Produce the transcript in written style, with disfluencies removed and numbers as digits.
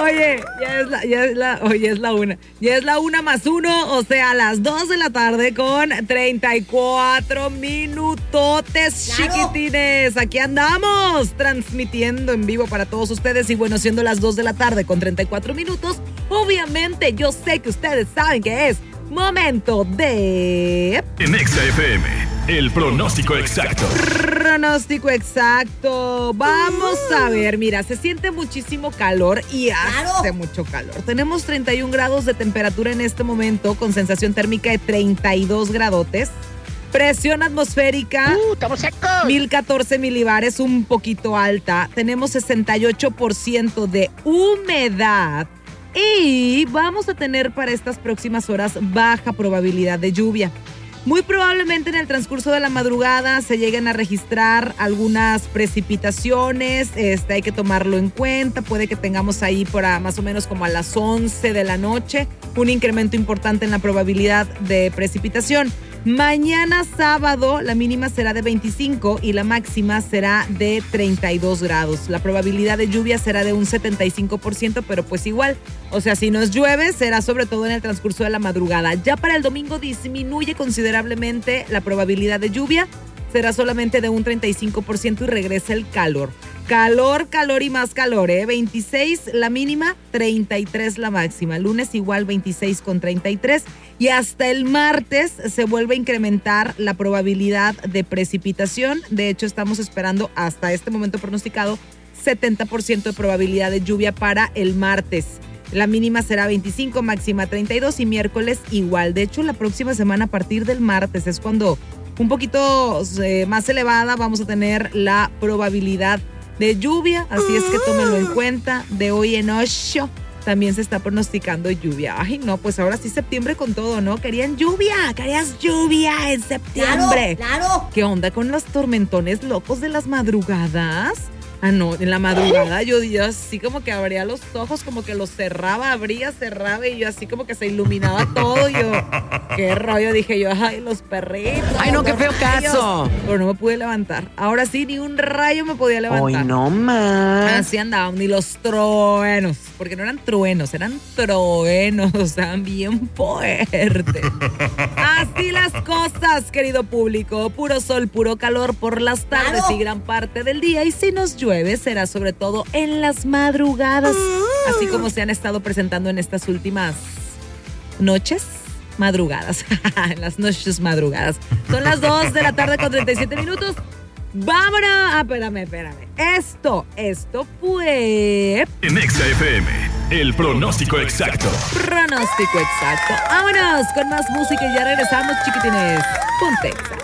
Oye, ya es la 1. Ya es la 1+1, o sea, las 2 de la tarde con 34 minutotes, ¡Claro! chiquitines. Aquí andamos, transmitiendo en vivo para todos ustedes. Y bueno, siendo las 2 de la tarde con 34 minutos, obviamente yo sé que ustedes saben que es momento de... En Exa FM, el pronóstico exacto. Pronóstico exacto. Vamos a ver, mira, se siente muchísimo calor y hace mucho calor. Tenemos 31 grados de temperatura en este momento con sensación térmica de 32 gradotes. Presión atmosférica, estamos secos. 1014 milibares, un poquito alta. Tenemos 68% de humedad. Y vamos a tener para estas próximas horas baja probabilidad de lluvia. Muy probablemente en el transcurso de la madrugada se lleguen a registrar algunas precipitaciones. Hay que tomarlo en cuenta. Puede que tengamos ahí más o menos como a las 11 de la noche un incremento importante en la probabilidad de precipitación. Mañana sábado la mínima será de 25 y la máxima será de 32 grados. La probabilidad de lluvia será de un 75%, pero pues igual, o sea, si nos llueve será sobre todo en el transcurso de la madrugada. Ya para el domingo disminuye considerablemente la probabilidad de lluvia, será solamente de un 35% y regresa el calor. Calor, calor y más calor, 26 la mínima, 33 la máxima. Lunes igual 26 con 33 y hasta el martes se vuelve a incrementar la probabilidad de precipitación. De hecho, estamos esperando hasta este momento pronosticado 70% de probabilidad de lluvia para el martes. La mínima será 25, máxima 32 y miércoles igual. De hecho, la próxima semana a partir del martes es cuando un poquito más elevada vamos a tener la probabilidad de lluvia, así es que tómenlo en cuenta. De hoy en 8 también se está pronosticando lluvia. Ay, no, pues ahora sí septiembre con todo, ¿no? Querías lluvia en septiembre. Claro. ¿Qué onda con los tormentones locos de las madrugadas? Ah, no, en la madrugada yo así como que abría los ojos, como que los cerraba y yo así como que se iluminaba todo. Yo, qué rollo, dije yo, ay, los perritos. Ay, no, qué feo rayos. caso. Pero no me pude levantar. Ahora sí, ni un rayo me podía levantar. Ay, no más. Así andaban, ni los truenos, porque no eran truenos, eran truenos, estaban bien fuertes. Así las cosas, querido público. Puro sol, puro calor por las tardes y gran parte del día. Y si nos llueve, será sobre todo en las madrugadas, así como se han estado presentando en estas últimas noches madrugadas. En las noches madrugadas. Son las 2 de la tarde con 37 minutos. ¡Vámonos! Espérame. Esto fue... En Exa FM, el pronóstico exacto. Pronóstico exacto. ¡Vámonos! Con más música y ya regresamos, chiquitines. Ponte Exa.